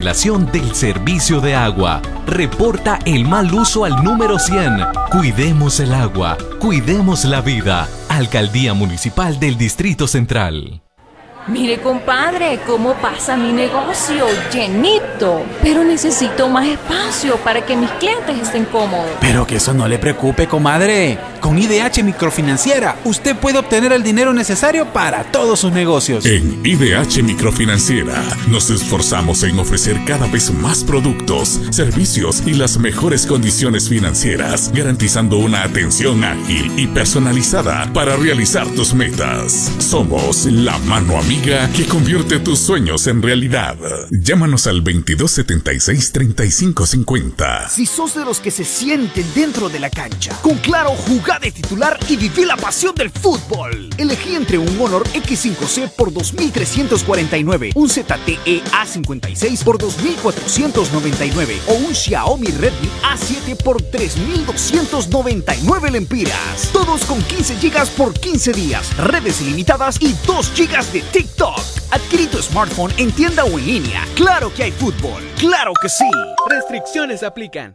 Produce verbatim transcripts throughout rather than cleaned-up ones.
legislación del servicio de agua. Reporta el mal uso al número cien. Cuidemos el agua, cuidemos la vida. Alcaldía Municipal del Distrito Central. Mire, compadre, cómo pasa mi negocio, llenito. Pero necesito más espacio para que mis clientes estén cómodos. Pero que eso no le preocupe, comadre. Con I D H Microfinanciera, usted puede obtener el dinero necesario para todos sus negocios. En I D H Microfinanciera nos esforzamos en ofrecer cada vez más productos, servicios y las mejores condiciones financieras, garantizando una atención ágil y personalizada para realizar tus metas. Somos la mano amiga que convierte tus sueños en realidad. Llámanos al veintidós setenta y seis treinta y cinco cincuenta. Si sos de los que se sienten dentro de la cancha, con Claro, jugá de titular y viví la pasión del fútbol. Elegí entre un Honor X cinco C por dos mil trescientos cuarenta y nueve, un Z T E A cincuenta y seis por dos mil cuatrocientos noventa y nueve o un Xiaomi Redmi A siete por tres mil doscientos noventa y nueve lempiras. Todos con quince gigas por quince días, redes ilimitadas y dos gigas de TikTok. Adquirí tu smartphone en tienda o en línea. ¡Claro que hay fútbol! ¡Claro que sí! Restricciones aplican.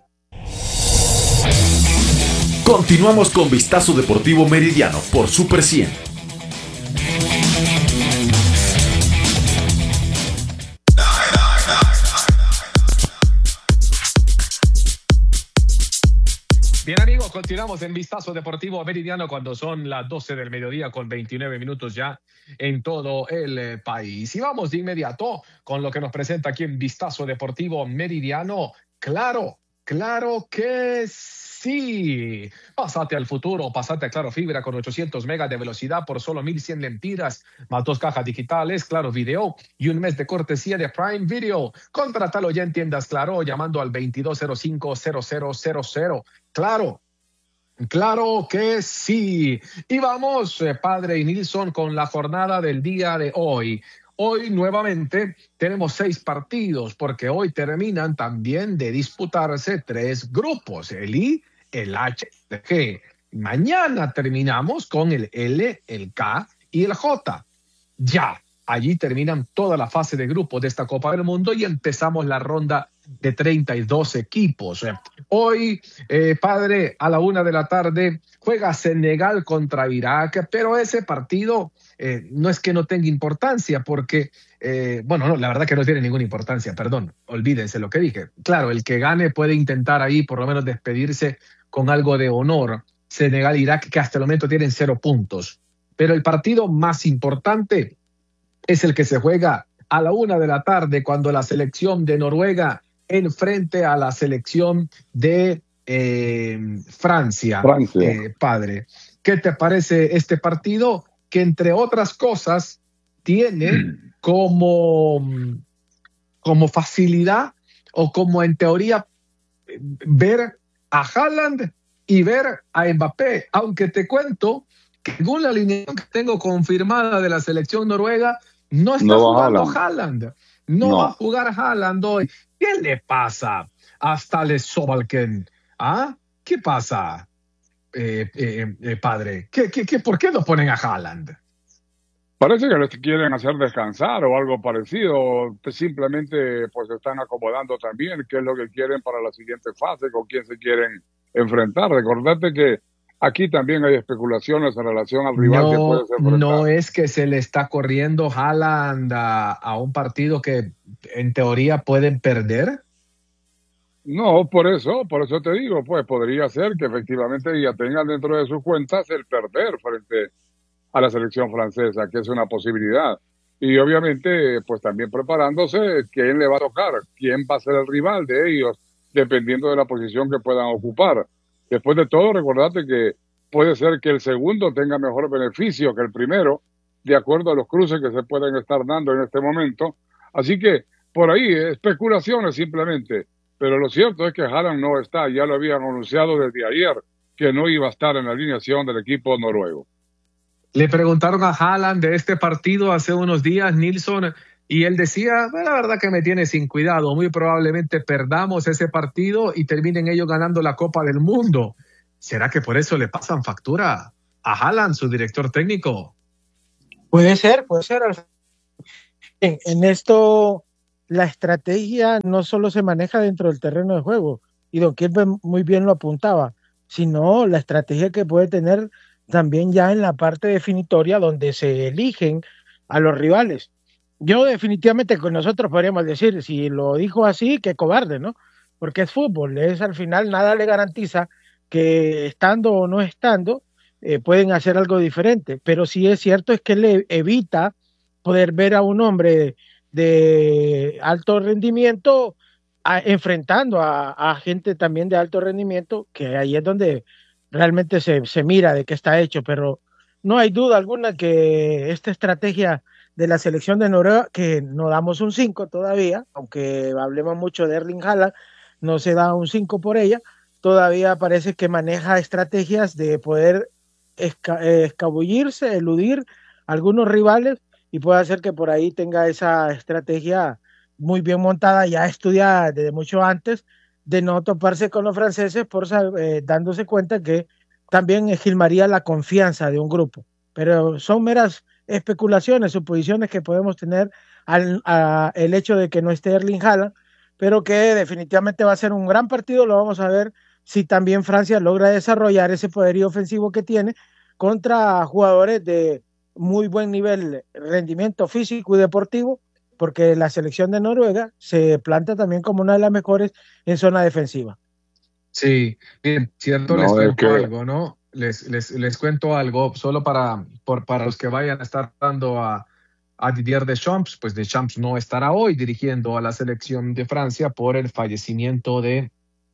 Continuamos con Vistazo Deportivo Meridiano por Super cien. Bien, amigos, continuamos en Vistazo Deportivo Meridiano cuando son las doce del mediodía con veintinueve minutos ya en todo el eh, país. Y vamos de inmediato con lo que nos presenta aquí en Vistazo Deportivo Meridiano. Claro, claro que sí. Pásate al futuro, pásate a Claro Fibra con ochocientos megas de velocidad por solo mil cien lempiras, más dos cajas digitales, Claro Video y un mes de cortesía de Prime Video. Contrátalo ya en tiendas Claro llamando al veintidós cero cinco cero cero cero cero. Claro, claro que sí. Y vamos, eh, padre y Nilsson, con la jornada del día de hoy. Hoy nuevamente tenemos seis partidos porque hoy terminan también de disputarse tres grupos, el I, el H, el G. Mañana terminamos con el L, el K y el J. Ya, allí terminan toda la fase de grupos de esta Copa del Mundo y empezamos la ronda de treinta y dos equipos. Hoy, eh, padre, a la una de la tarde juega Senegal contra Irak, pero ese partido eh, no es que no tenga importancia, porque, eh, bueno, no, la verdad que no tiene ninguna importancia, perdón, olvídense lo que dije. Claro, el que gane puede intentar ahí por lo menos despedirse con algo de honor. Senegal-Irak, que hasta el momento tienen cero puntos. Pero el partido más importante es el que se juega a la una de la tarde cuando la selección de Noruega enfrente a la selección de eh, Francia. Francia. Eh, padre, ¿qué te parece este partido? Que entre otras cosas tiene como, como facilidad o como en teoría ver a Haaland y ver a Mbappé, aunque te cuento que según la alineación que tengo confirmada de la selección noruega, no está No va jugando Haaland. Haaland. No, No. va a jugar Haaland hoy. ¿Qué le pasa a Ståle Solbakken? ¿Ah? ¿Qué pasa, eh, eh, eh, padre? ¿Qué, qué, qué, ¿Por qué no ponen a Haaland? Parece que les quieren hacer descansar o algo parecido. Pues simplemente pues se están acomodando también qué es lo que quieren para la siguiente fase, con quién se quieren enfrentar. Recordate que aquí también hay especulaciones en relación al rival que No, puede ser enfrentar. no es que se le está corriendo Haaland a, a un partido que en teoría pueden perder. No, por eso, por eso te digo, pues podría ser que efectivamente ya tengan dentro de sus cuentas el perder frente a la selección francesa, que es una posibilidad. Y obviamente, pues también preparándose quién le va a tocar, quién va a ser el rival de ellos, dependiendo de la posición que puedan ocupar. Después de todo, recordate que puede ser que el segundo tenga mejor beneficio que el primero, de acuerdo a los cruces que se pueden estar dando en este momento. Así que, por ahí, especulaciones simplemente. Pero lo cierto es que Haaland no está, ya lo habían anunciado desde ayer, que no iba a estar en la alineación del equipo noruego. Le preguntaron a Haaland de este partido hace unos días, Nilsson, y él decía, bueno, la verdad que me tiene sin cuidado, muy probablemente perdamos ese partido y terminen ellos ganando la Copa del Mundo. ¿Será que por eso le pasan factura a Haaland, su director técnico? Puede ser, puede ser. En, en esto la estrategia no solo se maneja dentro del terreno de juego, y Don Kirby muy bien lo apuntaba, sino la estrategia que puede tener también ya en la parte definitoria donde se eligen a los rivales. Yo definitivamente con nosotros podríamos decir, si lo dijo así, qué cobarde, ¿no? Porque es fútbol, es al final nada le garantiza que estando o no estando eh, pueden hacer algo diferente, pero sí es cierto es que le evita poder ver a un hombre de alto rendimiento a, enfrentando a, a gente también de alto rendimiento, que ahí es donde realmente se, se mira de qué está hecho, pero no hay duda alguna que esta estrategia de la selección de Noruega, que no damos un cinco todavía, aunque hablemos mucho de Erling Haaland, no se da un cinco por ella, todavía parece que maneja estrategias de poder esca escabullirse, eludir algunos rivales y puede hacer que por ahí tenga esa estrategia muy bien montada, ya estudiada desde mucho antes, de no toparse con los franceses por eh, dándose cuenta que también esquilmaría la confianza de un grupo. Pero son meras especulaciones, suposiciones que podemos tener al a, el hecho de que no esté Erling Haaland, pero que definitivamente va a ser un gran partido. Lo vamos a ver si también Francia logra desarrollar ese poderío ofensivo que tiene contra jugadores de muy buen nivel, rendimiento físico y deportivo, porque la selección de Noruega se planta también como una de las mejores en zona defensiva. Sí, bien, cierto, no, les cuento que... algo, ¿no? Les, les, les cuento algo, solo para, por, para los que vayan a estar dando a, a Didier Deschamps, pues Deschamps no estará hoy dirigiendo a la selección de Francia por el fallecimiento de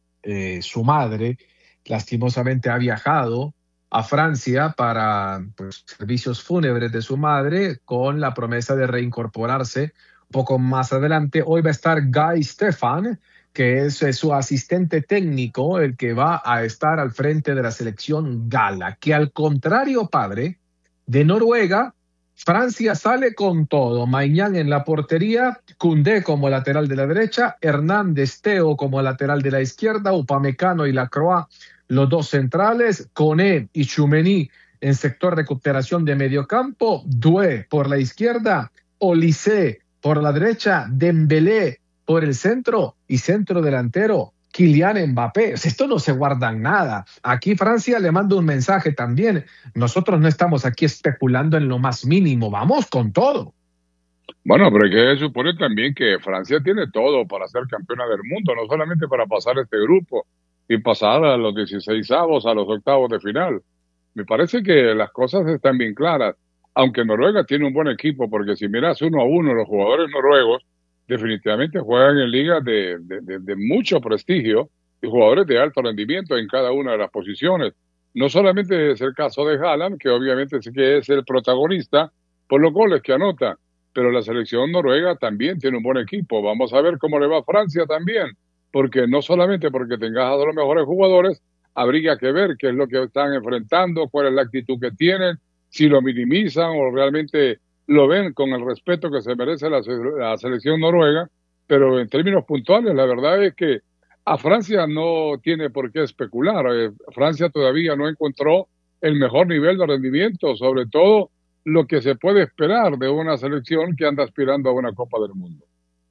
eh, su madre. Lastimosamente ha viajado a Francia para pues, servicios fúnebres de su madre con la promesa de reincorporarse un poco más adelante. Hoy va a estar Guy Stefan, que es, es su asistente técnico, el que va a estar al frente de la selección gala, que al contrario, padre, de Noruega, Francia sale con todo. Maignan en la portería, Koundé como lateral de la derecha, Hernández Teo como lateral de la izquierda, Upamecano y Lacroix los dos centrales, Koné y Tchouaméni en sector de recuperación de mediocampo, Doué por la izquierda, Olise por la derecha, Dembélé por el centro y centro delantero, Kylian Mbappé. Esto no se guarda en nada. Aquí Francia le manda un mensaje también. Nosotros no estamos aquí especulando en lo más mínimo. Vamos con todo. Bueno, pero hay que suponer también que Francia tiene todo para ser campeona del mundo, no solamente para pasar este grupo y pasar a los dieciseisavos, a los octavos de final. Me parece que las cosas están bien claras, aunque Noruega tiene un buen equipo, porque si miras uno a uno los jugadores noruegos, definitivamente juegan en ligas de, de, de, de mucho prestigio y jugadores de alto rendimiento en cada una de las posiciones. No solamente es el caso de Haaland, que obviamente sí que es el protagonista por los goles que anota, pero la selección noruega también tiene un buen equipo. Vamos a ver cómo le va a Francia también, porque no solamente porque tengas a los mejores jugadores, habría que ver qué es lo que están enfrentando, cuál es la actitud que tienen, si lo minimizan o realmente lo ven con el respeto que se merece la, la selección noruega, pero en términos puntuales la verdad es que a Francia no tiene por qué especular. Eh, Francia todavía no encontró el mejor nivel de rendimiento, sobre todo lo que se puede esperar de una selección que anda aspirando a una Copa del Mundo.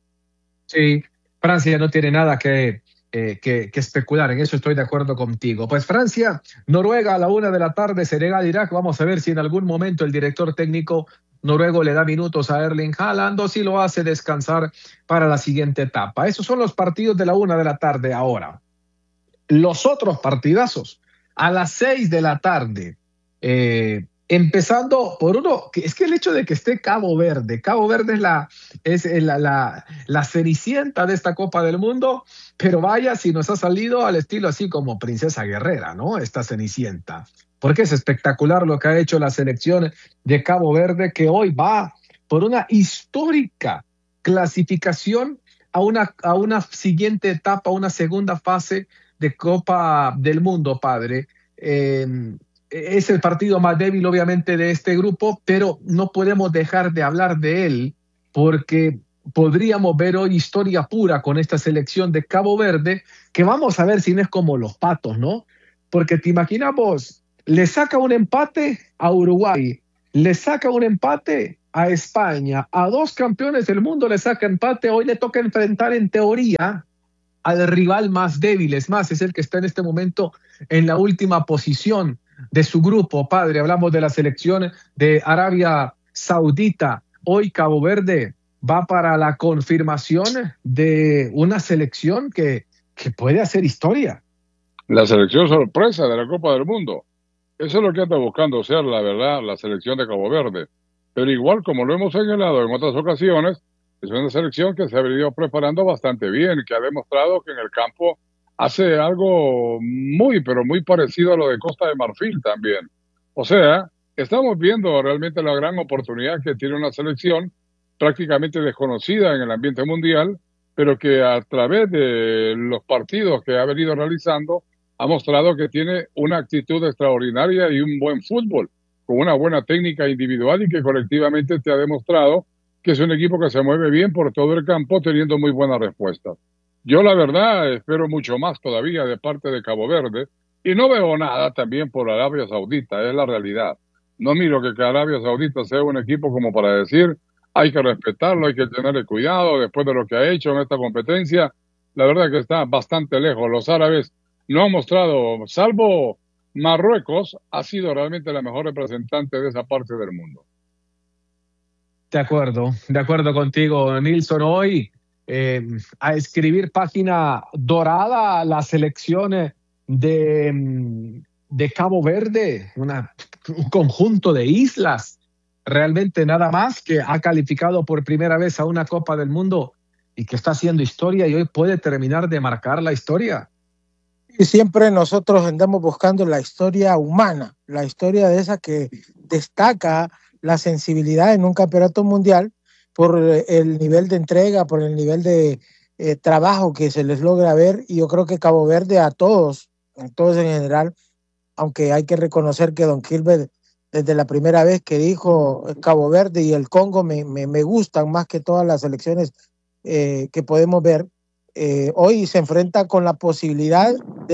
Sí, Francia no tiene nada que, eh, que, que especular, en eso estoy de acuerdo contigo. Pues Francia, Noruega a la una de la tarde, Senegal, Irak. Vamos a ver si en algún momento el director técnico noruego le da minutos a Erling Haaland o si lo hace descansar para la siguiente etapa. Esos son los partidos de la una de la tarde ahora. Los otros partidazos a las seis de la tarde, eh, empezando por uno, que es que el hecho de que esté Cabo Verde, Cabo Verde es la, es la, la, la cenicienta de esta Copa del Mundo, pero vaya si nos ha salido al estilo así como Princesa Guerrera, ¿no? Esta cenicienta. Porque es espectacular lo que ha hecho la selección de Cabo Verde, que hoy va por una histórica clasificación a una, a una siguiente etapa, una segunda fase de Copa del Mundo, padre. Eh, es el partido más débil, obviamente, de este grupo, pero no podemos dejar de hablar de él porque podríamos ver hoy historia pura con esta selección de Cabo Verde, que vamos a ver si no es como los Patos, ¿no? Porque te imaginas vos, le saca un empate a Uruguay, le saca un empate a España, a dos campeones del mundo le saca empate. Hoy le toca enfrentar en teoría al rival más débil, es más, es el que está en este momento en la última posición de su grupo. Padre, hablamos de la selección de Arabia Saudita. Hoy Cabo Verde va para la confirmación de una selección que, que puede hacer historia. La selección sorpresa de la Copa del Mundo. Eso es lo que anda buscando ser, la verdad, la selección de Cabo Verde. Pero igual, como lo hemos señalado en otras ocasiones, es una selección que se ha venido preparando bastante bien, que ha demostrado que en el campo hace algo muy, pero muy parecido a lo de Costa de Marfil también. O sea, estamos viendo realmente la gran oportunidad que tiene una selección prácticamente desconocida en el ambiente mundial, pero que a través de los partidos que ha venido realizando ha mostrado que tiene una actitud extraordinaria y un buen fútbol, con una buena técnica individual y que colectivamente te ha demostrado que es un equipo que se mueve bien por todo el campo teniendo muy buenas respuestas. Yo la verdad espero mucho más todavía de parte de Cabo Verde y no veo nada también por Arabia Saudita, es la realidad. No miro que Arabia Saudita sea un equipo como para decir hay que respetarlo, hay que tenerle cuidado después de lo que ha hecho en esta competencia. La verdad que está bastante lejos. Los árabes no han mostrado, salvo Marruecos, ha sido realmente la mejor representante de esa parte del mundo. De acuerdo, de acuerdo contigo, Nilson. Hoy eh, a escribir página dorada a la selección de, de Cabo Verde, una, un conjunto de islas, realmente nada más, que ha calificado por primera vez a una Copa del Mundo y que está haciendo historia y hoy puede terminar de marcar la historia. Y siempre nosotros andamos buscando la historia humana, la historia de esa que destaca la sensibilidad en un campeonato mundial por el nivel de entrega, por el nivel de eh, trabajo que se les logra ver. Y yo creo que Cabo Verde a todos, a todos en general, aunque hay que reconocer que Don Gilbert desde la primera vez que dijo Cabo Verde y el Congo me, me, me gustan más que todas las selecciones eh, que podemos ver, eh, hoy se enfrenta con la posibilidad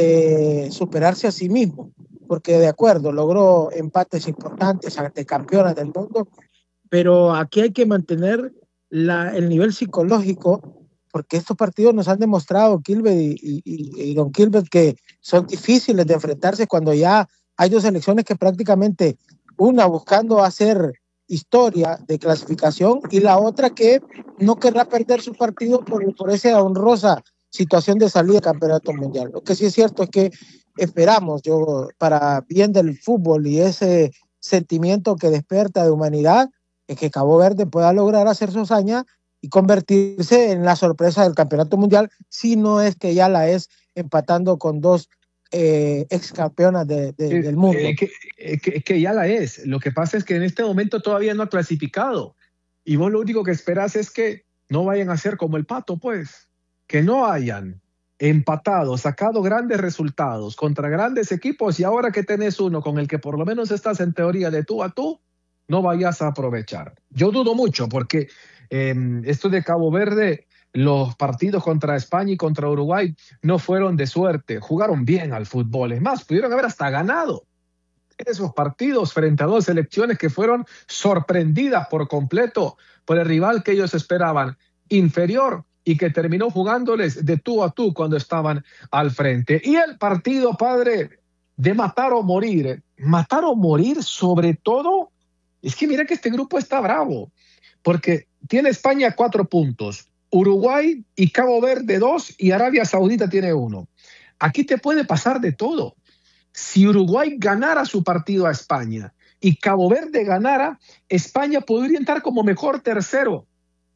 de superarse a sí mismo, porque de acuerdo, logró empates importantes ante campeonas del mundo, pero aquí hay que mantener la, el nivel psicológico, porque estos partidos nos han demostrado, Gilbert y, y, y Don Gilbert, que son difíciles de enfrentarse cuando ya hay dos selecciones que prácticamente, una buscando hacer historia de clasificación y la otra que no querrá perder su partido por, por esa honrosa situación de salida de campeonato mundial. Lo que sí es cierto es que esperamos, yo, para bien del fútbol y ese sentimiento que despierta de humanidad, es que Cabo Verde pueda lograr hacer su hazaña y convertirse en la sorpresa del campeonato mundial, si no es que ya la es, empatando con dos eh, ex campeonas de, de, del mundo. Eh, que, eh, que, que ya la es. Lo que pasa es que en este momento todavía no ha clasificado. Y vos lo único que esperás es que no vayan a ser como el Pato, pues. Que no hayan empatado, sacado grandes resultados contra grandes equipos y ahora que tenés uno con el que por lo menos estás en teoría de tú a tú, no vayas a aprovechar. Yo dudo mucho porque eh, esto de Cabo Verde, los partidos contra España y contra Uruguay no fueron de suerte, jugaron bien al fútbol, es más, pudieron haber hasta ganado esos partidos frente a dos selecciones que fueron sorprendidas por completo por el rival que ellos esperaban inferior y que terminó jugándoles de tú a tú cuando estaban al frente. Y el partido, padre, de matar o morir, matar o morir sobre todo, es que mira que este grupo está bravo, porque tiene España cuatro puntos, Uruguay y Cabo Verde dos y Arabia Saudita tiene uno. Aquí te puede pasar de todo. Si Uruguay ganara su partido a España y Cabo Verde ganara, España podría entrar como mejor tercero.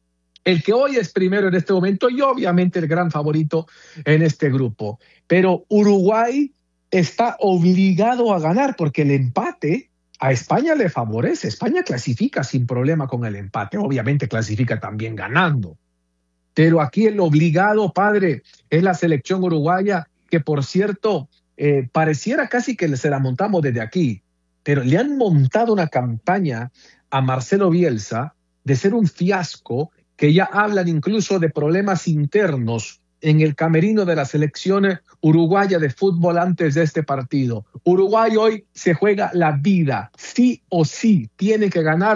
El que hoy es primero en este momento y obviamente el gran favorito en este grupo. Pero Uruguay está obligado a ganar porque el empate a España le favorece. España clasifica sin problema con el empate. Obviamente clasifica también ganando. Pero aquí el obligado, padre, es la selección uruguaya, que por cierto, eh, pareciera casi que se la montamos desde aquí, pero le han montado una campaña a Marcelo Bielsa de ser un fiasco, que ya hablan incluso de problemas internos en el camerino de la selección uruguaya de fútbol antes de este partido. Uruguay hoy se juega la vida, sí o sí, tiene que ganar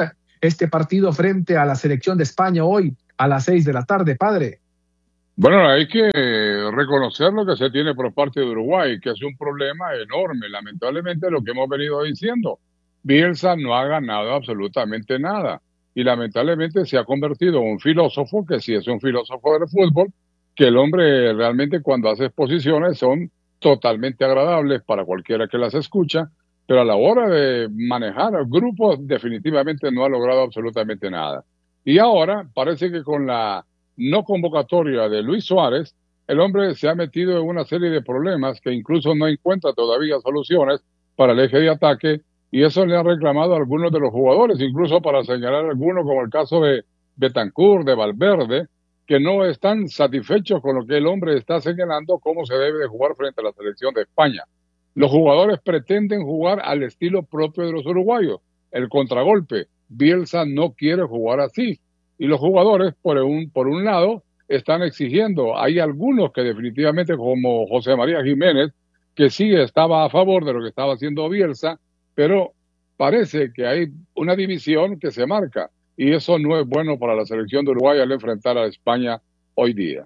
este partido frente a la selección de España hoy a las seis de la tarde, padre? Bueno, hay que reconocer lo que se tiene por parte de Uruguay, que es un problema enorme. Lamentablemente, lo que hemos venido diciendo, Bielsa no ha ganado absolutamente nada. Y lamentablemente se ha convertido en un filósofo, que sí es un filósofo del fútbol, que el hombre realmente cuando hace exposiciones son totalmente agradables para cualquiera que las escucha, pero a la hora de manejar grupos definitivamente no ha logrado absolutamente nada. Y ahora parece que con la no convocatoria de Luis Suárez, el hombre se ha metido en una serie de problemas que incluso no encuentra todavía soluciones para el eje de ataque, y eso le han reclamado a algunos de los jugadores, incluso para señalar algunos, como el caso de Bentancur, de Valverde, que no están satisfechos con lo que el hombre está señalando cómo se debe de jugar frente a la selección de España. Los jugadores pretenden jugar al estilo propio de los uruguayos, el contragolpe. Bielsa no quiere jugar así. Y los jugadores, por un, por un lado, están exigiendo. Hay algunos que definitivamente, como José María Jiménez, que sí estaba a favor de lo que estaba haciendo Bielsa, pero parece que hay una división que se marca. Y eso no es bueno para la selección de Uruguay al enfrentar a España hoy día.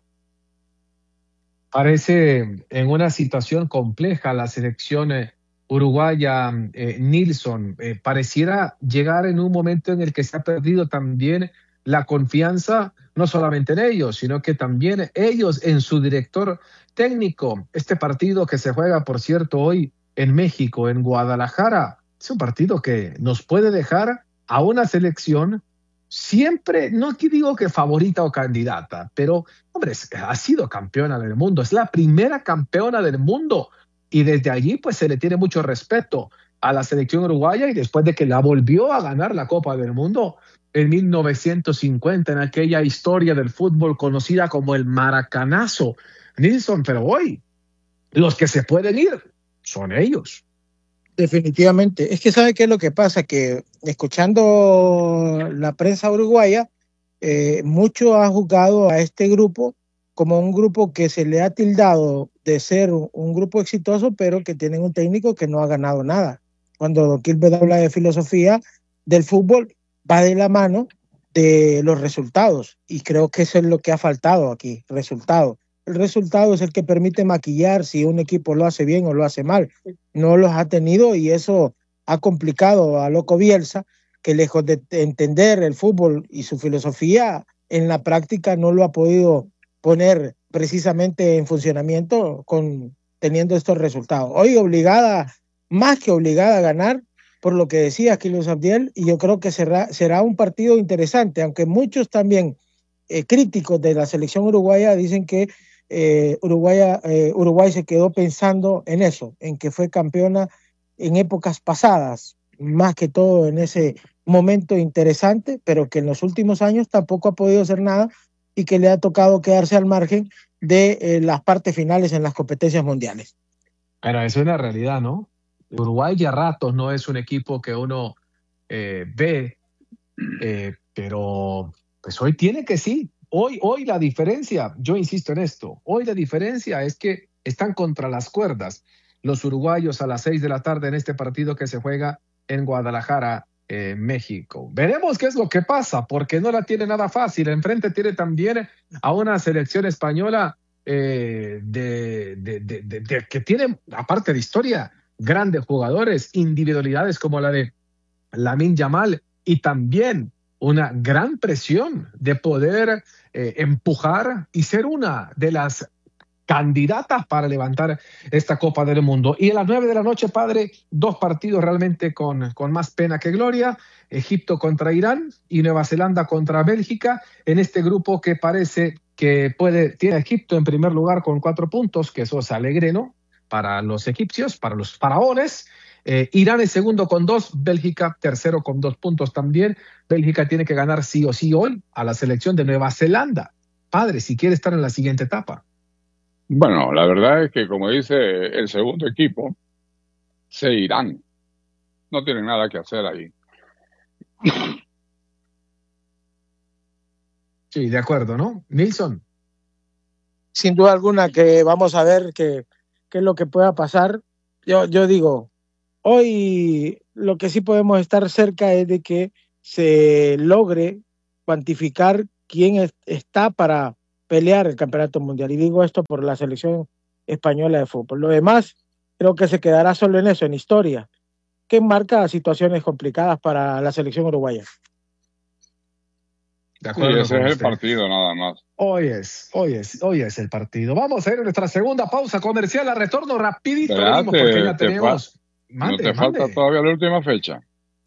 Parece en una situación compleja la selección eh, uruguaya, eh, Nilson. Eh, pareciera llegar en un momento en el que se ha perdido también la confianza, no solamente en ellos, sino que también ellos en su director técnico. Este partido que se juega, por cierto, hoy en México, en Guadalajara, es un partido que nos puede dejar a una selección siempre, no aquí digo que favorita o candidata, pero, hombre, ha sido campeona del mundo, es la primera campeona del mundo, y desde allí pues se le tiene mucho respeto a la selección uruguaya, y después de que la volvió a ganar la Copa del Mundo en mil novecientos cincuenta, en aquella historia del fútbol conocida como el Maracanazo, Nilson, pero hoy los que se pueden ir son ellos. Definitivamente. Es que ¿sabe qué es lo que pasa? Que escuchando la prensa uruguaya, eh, mucho ha juzgado a este grupo como un grupo que se le ha tildado de ser un grupo exitoso, pero que tienen un técnico que no ha ganado nada. Cuando Don Quilmes habla de filosofía del fútbol, va de la mano de los resultados, y creo que eso es lo que ha faltado aquí, resultados. El resultado es el que permite maquillar si un equipo lo hace bien o lo hace mal. No los ha tenido, y eso ha complicado a Loco Bielsa, que lejos de entender el fútbol y su filosofía, en la práctica no lo ha podido poner precisamente en funcionamiento con, teniendo estos resultados. Hoy obligada, más que obligada a ganar, por lo que decía Kilian Abdiel, y yo creo que será, será un partido interesante, aunque muchos también eh, críticos de la selección uruguaya dicen que Eh, Uruguay, eh, Uruguay se quedó pensando en eso, en que fue campeona en épocas pasadas, más que todo en ese momento interesante, pero que en los últimos años tampoco ha podido hacer nada, y que le ha tocado quedarse al margen de eh, las partes finales en las competencias mundiales. Pero eso es una realidad, ¿no? Uruguay ya ratos no es un equipo que uno eh, ve, eh, pero pues hoy tiene que sí. Hoy, hoy la diferencia, yo insisto en esto, hoy la diferencia es que están contra las cuerdas los uruguayos a las seis de la tarde en este partido que se juega en Guadalajara, eh, México. Veremos qué es lo que pasa, porque no la tiene nada fácil. Enfrente tiene también a una selección española eh, de, de, de, de, de, que tiene, aparte de historia, grandes jugadores, individualidades como la de Lamine Yamal, y también una gran presión de poder eh, empujar y ser una de las candidatas para levantar esta Copa del Mundo. Y a las nueve de la noche, padre, dos partidos realmente con, con más pena que gloria: Egipto contra Irán y Nueva Zelanda contra Bélgica, en este grupo que parece que puede, tiene a Egipto en primer lugar con cuatro puntos, que eso es alegre, ¿no? Para los egipcios, para los faraones. Eh, Irán es segundo con dos, Bélgica tercero con dos puntos también. Bélgica tiene que ganar sí o sí hoy a la selección de Nueva Zelanda, padre, si quiere estar en la siguiente etapa. Bueno, la verdad es que, como dice el segundo equipo, se irán. No tienen nada que hacer ahí. Sí, de acuerdo, ¿no? Nilson. Sin duda alguna que vamos a ver qué, qué es lo que pueda pasar. Yo, yo digo, hoy lo que sí podemos estar cerca es de que se logre cuantificar quién es, está para pelear el campeonato mundial. Y digo esto por la selección española de fútbol. Lo demás creo que se quedará solo en eso, en historia, que marca situaciones complicadas para la selección uruguaya. De Sí, acuerdo ese con es el usted. partido nada más. Hoy es, hoy es, hoy es el partido. Vamos a ir a nuestra segunda pausa comercial. A retorno rapidito ¿Verdad? venimos porque Te- ya te tenemos. fa- Mande, ¿No te mande. falta todavía la última fecha?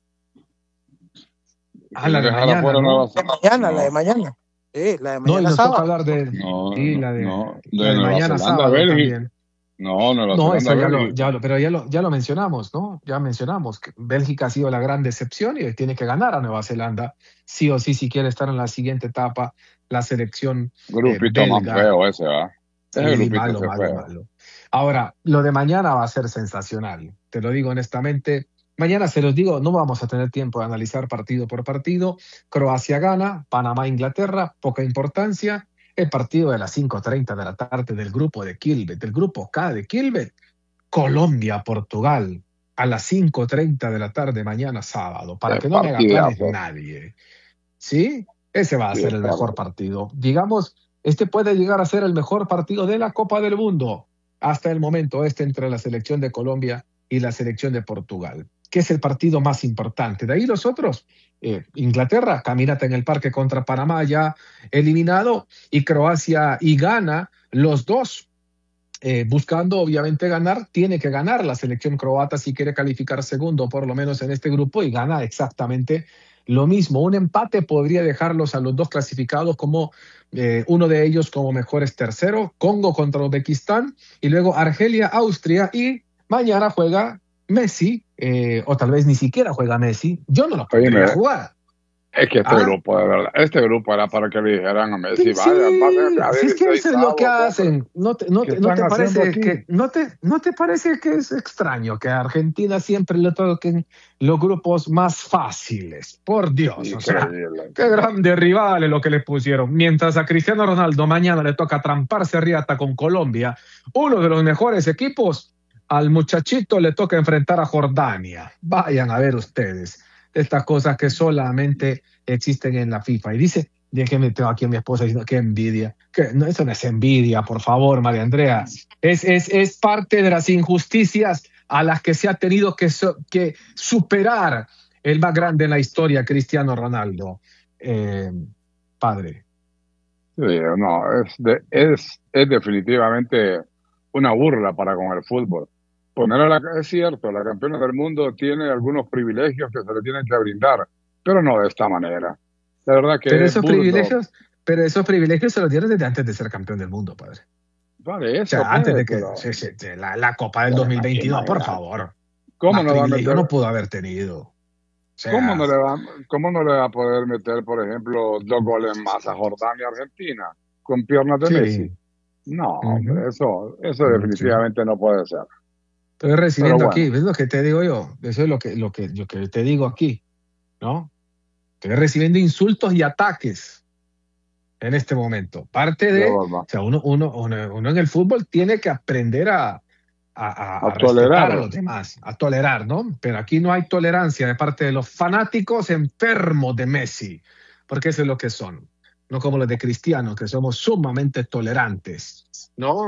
Ah, la de ¿Quieres dejar mañana, afuera ¿no? Nueva De Zelanda? mañana, la de No, mañana. Sí, la de No, y mañana nos toca sábado. hablar de, no, sí, no, la de, no. la De de Nueva mañana Zelanda, sábado Bélgica. también. No, Nueva No, Zelanda, esa ya lo, Bélgica. ya lo, pero ya lo, ya lo mencionamos, ¿no? Ya mencionamos que Bélgica ha sido la gran decepción y tiene que ganar a Nueva Zelanda, sí o sí, si quiere estar en la siguiente etapa, la selección eh, Grupito más belga. feo ese, ¿va? Ese Sí, grupito malo, ese malo, feo. malo. Ahora, lo de mañana va a ser sensacional, te lo digo honestamente. Mañana se los digo, no vamos a tener tiempo de analizar partido por partido. Croacia gana, Panamá, Inglaterra, poca importancia. El partido de las cinco treinta de la tarde del grupo de Quilmes, del grupo K de Quilmes, Colombia, Portugal, a las cinco treinta de la tarde mañana sábado, para Qué que no me haga planes partidazo. nadie. ¿Sí? Ese va a Sí, ser el mejor claro. partido. Digamos, este puede llegar a ser el mejor partido de la Copa del Mundo hasta el momento, este entre la selección de Colombia y la selección de Portugal, que es el partido más importante. De ahí los otros, eh, Inglaterra, caminata en el parque contra Panamá ya eliminado, y Croacia y Ghana, los dos eh, buscando obviamente ganar. Tiene que ganar la selección croata si quiere calificar segundo, por lo menos en este grupo, y gana exactamente lo mismo. Un empate podría dejarlos a los dos clasificados como eh, uno de ellos como mejores tercero, Congo contra Uzbekistán, y luego Argelia, Austria, y mañana juega Messi, eh, o tal vez ni siquiera juega Messi. Yo no lo pondría a Oíme, jugar. es que este ¿Ah? grupo, de verdad, este grupo era para que le dijeran a Messi, Sí, vaya, pasen a si es que eso es lo que dieciséis, hombre. hacen. ¿No te, no ¿Qué te, no te están haciendo parece aquí? que no te, no te parece que es extraño que a Argentina siempre le toquen los grupos más fáciles? Por Dios, o sea, Increíble. qué grandes rivales lo que le pusieron. Mientras a Cristiano Ronaldo mañana le toca tramparse a riata con Colombia, uno de los mejores equipos, al muchachito le toca enfrentar a Jordania. Vayan a ver ustedes estas cosas que solamente existen en la FIFA. Y dice, déjeme, tengo aquí a mi esposa diciendo, qué envidia. Que no, eso no es envidia, por favor, María Andrea. Es, es, es parte de las injusticias a las que se ha tenido que, so, que superar el más grande en la historia, Cristiano Ronaldo. Eh, padre. Sí, no, es, de, es, es definitivamente una burla para con el fútbol. Poner a la, es cierto, la campeona del mundo tiene algunos privilegios que se le tienen que brindar, pero no de esta manera. La verdad que pero es esos burdo. privilegios, pero esos privilegios se los dieron desde antes de ser campeón del mundo, padre. Vale, eso, O sea, pues, antes de que pero, sí, sí, sí, la, la Copa del pero dos mil veintidós, por imagínate. favor. ¿Cómo Más no va a privilegio meter? no pudo haber tenido. O sea, ¿Cómo no le va, cómo no le va a poder meter, por ejemplo, dos goles más a Jordania y Argentina con piernas de sí. Messi? No, Uh-huh. hombre, eso, eso Uh-huh. definitivamente no puede ser. Estoy recibiendo Pero aquí, bueno. ¿ves lo que te digo yo? Eso es lo que, lo que, lo que te digo aquí, ¿no? Estoy recibiendo insultos y ataques en este momento. Parte de, o sea, uno, uno, uno, uno en el fútbol tiene que aprender a, a, a, A a respetar tolerar. a los demás, a tolerar, ¿no? Pero aquí no hay tolerancia de parte de los fanáticos enfermos de Messi, porque eso es lo que son. No como los de Cristiano, que somos sumamente tolerantes, ¿no?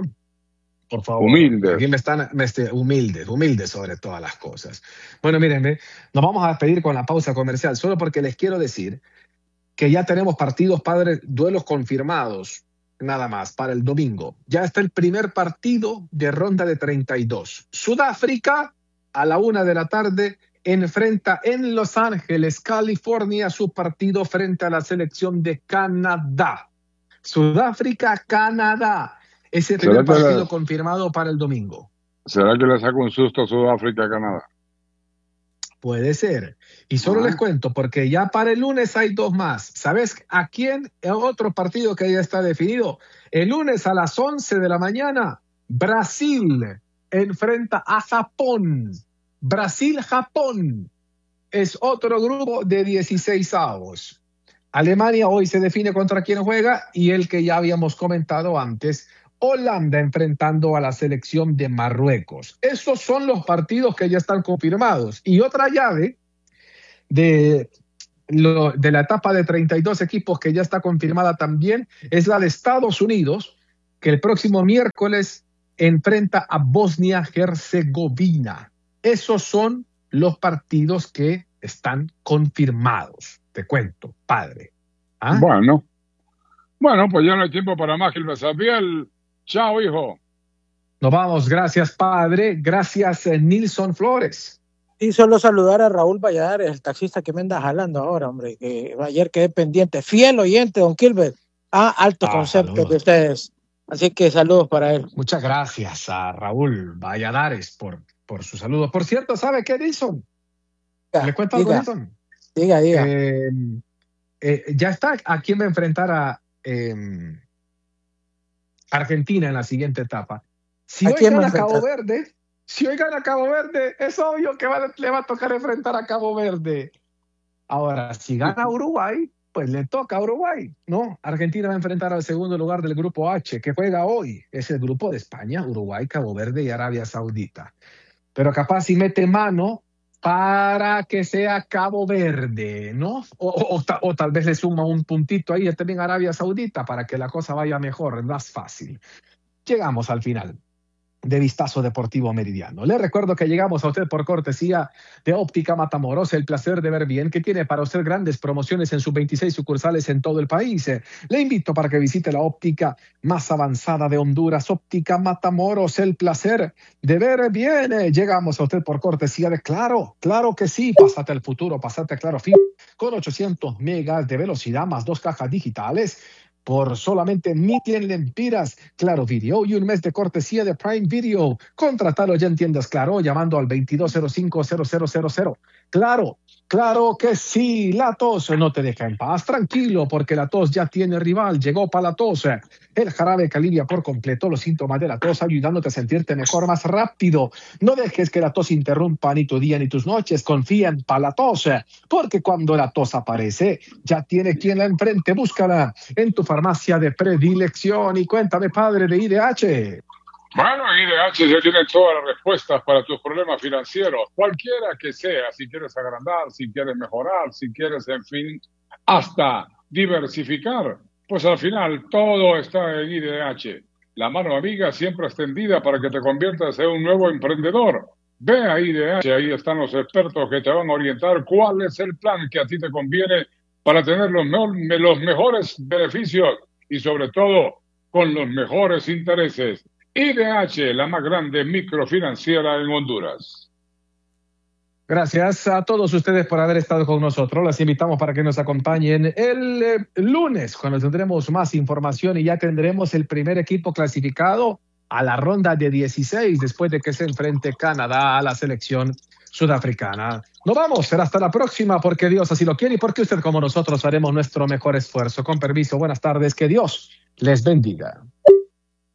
Por favor. Humildes. Aquí me están me este, humildes, humildes sobre todas las cosas. Bueno, mírenme, nos vamos a despedir con la pausa comercial, solo porque les quiero decir que ya tenemos partidos, padres, duelos confirmados, nada más, para el domingo. Ya está el primer partido de ronda de treinta y dos. Sudáfrica, a la una de la tarde, enfrenta en Los Ángeles, California, su partido frente a la selección de Canadá. Sudáfrica, Canadá. Ese primer partido le, confirmado para el domingo. ¿Será que le saca un susto a Sudáfrica a Canadá? Puede ser. Y solo ah. les cuento, porque ya para el lunes hay dos más. ¿Sabes a quién? Otro partido que ya está definido. El lunes a las once de la mañana, Brasil enfrenta a Japón. Brasil-Japón. Es otro grupo de dieciséis avos. Alemania hoy se define contra quién juega, y el que ya habíamos comentado antes, Holanda enfrentando a la selección de Marruecos. Esos son los partidos que ya están confirmados. Y otra llave de lo, de la etapa de treinta y dos equipos que ya está confirmada también es la de Estados Unidos, que el próximo miércoles enfrenta a Bosnia-Herzegovina. Esos son los partidos que están confirmados. Te cuento, padre. ¿Ah? Bueno. Bueno, pues ya no hay tiempo para más, Gilbert Sabiel. Chao, hijo. Nos vamos. Gracias, padre. Gracias, eh, Nilson Flores. Y solo saludar a Raúl Valladares, el taxista que me anda jalando ahora, hombre, que ayer quedé pendiente. Fiel oyente, don Gilbert. Ah, alto ah, concepto saludos de ustedes. Así que saludos para él. Muchas gracias a Raúl Valladares por, por sus saludos. Por cierto, ¿sabe qué, Nilson? ¿Le cuento algo, Nilson? Diga, diga. Eh, eh, ya está. ¿A quién va a enfrentar a eh, Argentina en la siguiente etapa? Si hoy gana Cabo Verde, si hoy gana Cabo Verde, es obvio que va, le va a tocar enfrentar a Cabo Verde. Ahora, si gana Uruguay, pues le toca a Uruguay, ¿no? Argentina va a enfrentar al segundo lugar del grupo H, que juega hoy. Es el grupo de España, Uruguay, Cabo Verde y Arabia Saudita. Pero capaz si mete mano para que sea Cabo Verde, ¿no? O, o, o, o tal vez le suma un puntito ahí también a Arabia Saudita para que la cosa vaya mejor, más fácil. Llegamos al final de Vistazo Deportivo Meridiano. Le recuerdo que llegamos a usted por cortesía de Óptica Matamoros, el placer de ver bien, que tiene para usted grandes promociones en sus veintiséis sucursales en todo el país. Le invito para que visite la óptica más avanzada de Honduras, Óptica Matamoros, el placer de ver bien. Llegamos a usted por cortesía de Claro, claro que sí, pásate al futuro, pásate a Claro Fin, con ochocientos megas de velocidad más dos cajas digitales, por solamente mil lempiras. Claro Video y un mes de cortesía de Prime Video. Contratalo ya en tiendas Claro llamando al veintidós cero cinco cero cero cero cero. Claro, claro que sí. La tos no te deja en paz. Tranquilo, porque la tos ya tiene rival. Llegó para la tos el jarabe que alivia por completo los síntomas de la tos, ayudándote a sentirte mejor, más rápido. No dejes que la tos interrumpa ni tu día ni tus noches. Confía en Palatos, porque cuando la tos aparece, ya tiene quien la enfrente. Búscala en tu farmacia de predilección. Y cuéntame, padre, de I D H. Bueno, I D H ya tiene todas las respuestas para tus problemas financieros, cualquiera que sea, si quieres agrandar, si quieres mejorar, si quieres, en fin, hasta diversificar. Pues al final todo está en I D H. La mano amiga siempre extendida para que te conviertas en un nuevo emprendedor. Ve a I D H, ahí están los expertos que te van a orientar cuál es el plan que a ti te conviene para tener los, me- los mejores beneficios y sobre todo con los mejores intereses. I D H, la más grande microfinanciera en Honduras. Gracias a todos ustedes por haber estado con nosotros. Las invitamos para que nos acompañen el eh, lunes, cuando tendremos más información y ya tendremos el primer equipo clasificado a la ronda de dieciséis, después de que se enfrente Canadá a la selección sudafricana. Nos vamos, será hasta la próxima, porque Dios así lo quiere y porque usted como nosotros haremos nuestro mejor esfuerzo. Con permiso, buenas tardes, que Dios les bendiga.